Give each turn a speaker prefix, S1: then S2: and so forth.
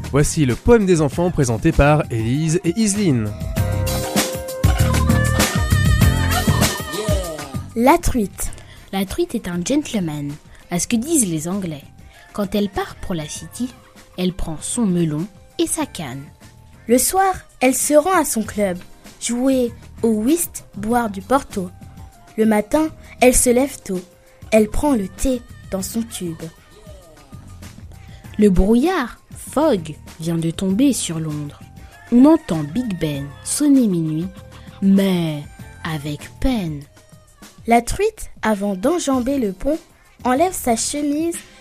S1: Voici le poème des enfants présenté par Élise et Iseline.
S2: La truite.
S3: La truite est un gentleman, à ce que disent les Anglais. Quand elle part pour la city, elle prend son melon et sa canne.
S2: Le soir, elle se rend à son club, jouer au whist, boire du porto. Le matin, elle se lève tôt. Elle prend le thé dans son tube.
S3: Le brouillard, fog, vient de tomber sur Londres. On entend Big Ben sonner minuit, mais avec peine.
S2: La truite, avant d'enjamber le pont, enlève sa chemise